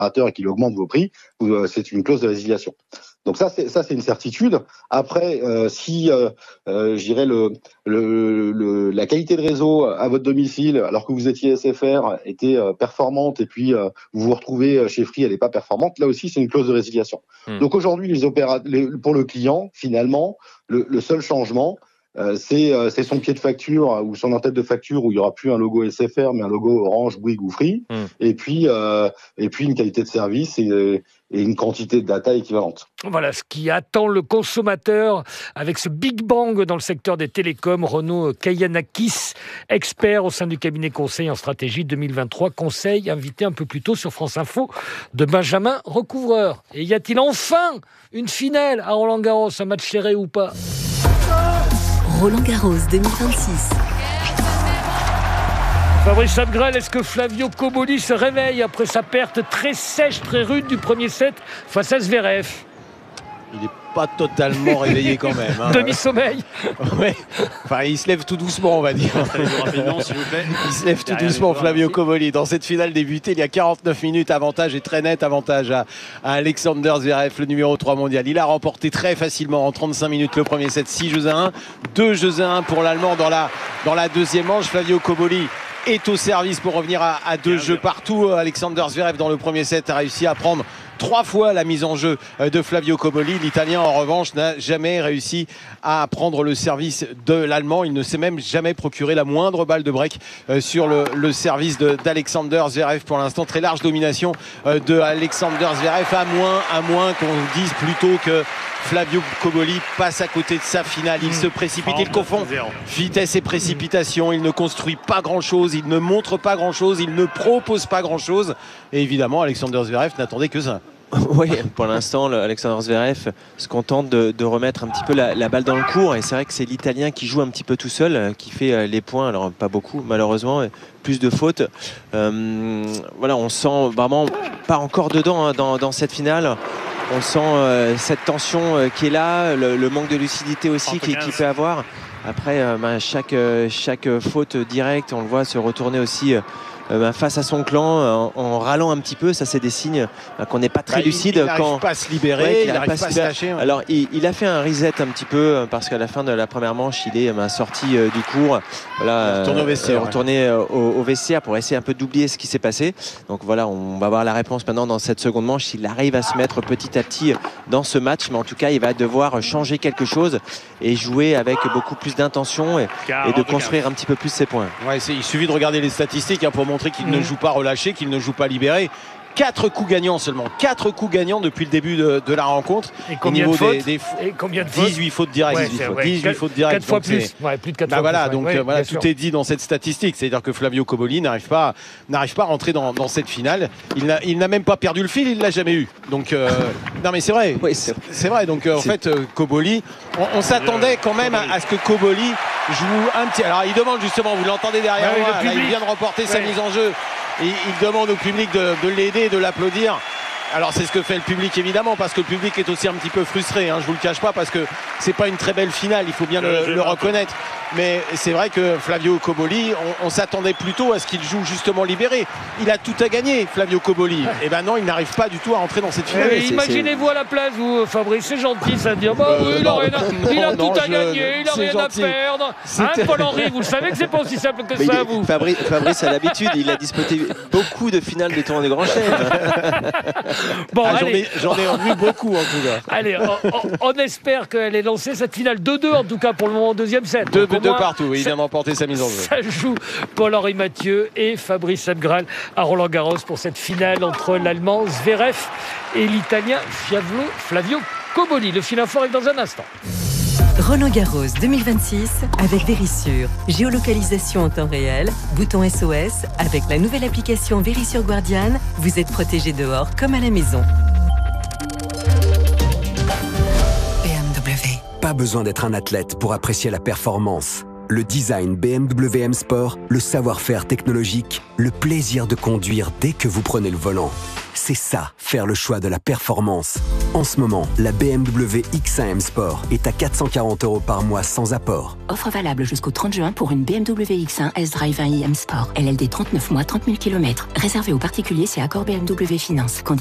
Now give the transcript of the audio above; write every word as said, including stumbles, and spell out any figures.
opérateur et qu'il augmente vos prix, vous, c'est une clause de résiliation. Donc ça, c'est ça, c'est une certitude. Après, euh, si euh, euh, je dirais le, le, le la qualité de réseau à votre domicile, alors que vous étiez S F R, était euh, performante, et puis euh, vous vous retrouvez chez Free, elle n'est pas performante. Là aussi, c'est une clause de résiliation. Mmh. Donc aujourd'hui, les opérateurs, les, pour le client, finalement, le, le seul changement, Euh, c'est, euh, c'est son pied de facture euh, ou son en-tête de facture où il y aura plus un logo S F R mais un logo Orange, Bouygues ou Free, mm. et puis euh, et puis une qualité de service et, et une quantité de data équivalente. Voilà ce qui attend le consommateur avec ce Big Bang dans le secteur des télécoms. Renaud Kayanakis, expert au sein du cabinet conseil en stratégie deux mille vingt-trois, conseil invité un peu plus tôt sur France Info de Benjamin Recouvreur. Et y a-t-il enfin une finale à Roland-Garros, un match serré ou pas? Roland-Garros deux mille vingt-six. Fabrice Abgrel, est-ce que Flavio Cobolli se réveille après sa perte très sèche, très rude du premier set face à Zverev? Il n'est pas totalement réveillé quand même. Hein. Demi-sommeil. Ouais. Enfin, il se lève tout doucement, on va dire. Rapidement, s'il vous plaît. Il se lève tout doucement, Flavio Cobolli. Dans cette finale débutée, il y a quarante-neuf minutes, avantage et très net avantage à, à Alexander Zverev, le numéro trois mondial. Il a remporté très facilement en trente-cinq minutes le premier set, six jeux à un. deux jeux à un pour l'Allemand dans la, dans la deuxième manche. Flavio Cobolli est au service pour revenir à, à deux jeux partout. Alexander Zverev, dans le premier set, a réussi à prendre trois fois la mise en jeu de Flavio Cobolli. L'Italien, en revanche, n'a jamais réussi à prendre le service de l'Allemand. Il ne s'est même jamais procuré la moindre balle de break sur le, le service de, d'Alexander Zverev. Pour l'instant, très large domination de Alexander Zverev, à moins, à moins qu'on dise plutôt que Flavio Cobolli passe à côté de sa finale. Il mmh. se précipite, il confond vitesse et précipitation. Il ne construit pas grand-chose, il ne montre pas grand-chose, il ne propose pas grand-chose. Et évidemment, Alexander Zverev n'attendait que ça. Oui, pour l'instant, Alexander Zverev se contente de, de remettre un petit peu la, la balle dans le court. Et c'est vrai que c'est l'Italien qui joue un petit peu tout seul, qui fait les points. Alors, pas beaucoup, malheureusement, plus de fautes. Euh, voilà, on sent vraiment pas encore dedans hein, dans, dans cette finale. On sent euh, cette tension euh, qui est là, le, le manque de lucidité aussi qu'il qui peut avoir. Après, euh, bah, chaque, euh, chaque faute directe, on le voit se retourner aussi euh, euh, face à son clan en, en râlant un petit peu. Ça, c'est des signes euh, qu'on n'est pas très bah, lucide. Il n'arrive pas à se libérer, ouais, il n'arrive pas, pas à se lâcher. Ouais. Alors, il, il a fait un reset un petit peu parce qu'à la fin de la première manche, il est bah, sorti euh, du cours. Voilà, retourné au vestiaire, euh, retourné ouais. au, au vestiaire pour essayer un peu d'oublier ce qui s'est passé. Donc voilà, on va voir la réponse maintenant dans cette seconde manche. S'il arrive à se mettre petit à petit dans ce match, mais en tout cas, il va devoir changer quelque chose et jouer avec beaucoup plus d'intention et, et de construire un petit peu plus ses points. Ouais, c'est, il suffit de regarder les statistiques hein, pour montrer qu'il mmh. ne joue pas relâché, qu'il ne joue pas libéré. quatre coups gagnants seulement, quatre coups gagnants depuis le début de, de la rencontre. Et combien de fautes des, des Et combien de fautes dix-huit fautes directes. Ouais, dix-huit, fautes, ouais, dix-huit fautes directes. quatre fois plus. Ouais, plus de quatre bah fois voilà, plus. donc ouais, euh, voilà, tout sûr. est dit dans cette statistique. C'est-à-dire que Flavio Cobolli n'arrive pas, n'arrive pas à rentrer dans, dans cette finale. Il n'a, il n'a même pas perdu le fil, il l'a jamais eu. Donc euh, non mais c'est vrai. Oui, c'est... c'est vrai. Donc euh, en fait, euh, Cobolli, on, on s'attendait quand même à, à ce que Cobolli joue un petit. Alors il demande justement, vous l'entendez derrière ouais, moi, là, il vient de remporter ouais. sa mise en jeu. Et il demande au public de, de l'aider, de l'applaudir. Alors c'est ce que fait le public évidemment, parce que le public est aussi un petit peu frustré, hein, je vous le cache pas, parce que c'est pas une très belle finale, il faut bien le, le, le reconnaître. Mais c'est vrai que Flavio Cobolli, on, on s'attendait plutôt à ce qu'il joue justement libéré. Il a tout à gagner, Flavio Cobolli. Et ben non, il n'arrive pas du tout à rentrer dans cette finale. Eh, imaginez-vous à la place, vous, Fabrice, c'est gentil ça de dire bah, euh, il, a, rien à, il a non, tout à je... gagner, il a rien gentil. à perdre. Hein, Paul-Henri, vous le savez que c'est pas aussi simple que mais ça, vous. Fabrice, Fabrice a l'habitude, il a disputé beaucoup de finales de tournois de Grand Chelem. Bon, ah, j'en, ai, j'en ai vu beaucoup en tout cas. Allez, on, on, on espère qu'elle est lancée cette finale deux deux en tout cas pour le moment au deuxième set. deux deux partout, oui, il vient d'emporter sa mise en jeu. Ça joue Paul-Henri Mathieu et Fabrice Abgrel à Roland-Garros pour cette finale entre l'Allemand Zverev et l'Italien Flavio, Flavio Cobolli. Le fil info arrive dans un instant. Roland-Garros deux mille vingt-six avec Verisure. Géolocalisation en temps réel, bouton S O S. Avec la nouvelle application Verisure Guardian, vous êtes protégé dehors comme à la maison. B M W. Pas besoin d'être un athlète pour apprécier la performance. Le design B M W M Sport, le savoir-faire technologique, le plaisir de conduire dès que vous prenez le volant. C'est ça, faire le choix de la performance. En ce moment, la B M W X un M Sport est à quatre cent quarante euros par mois sans apport. Offre valable jusqu'au trente juin pour une B M W X un S-Drive un i M Sport. L L D trente-neuf mois, trente mille kilomètres. Réservé aux particuliers, c'est accord B M W Finance.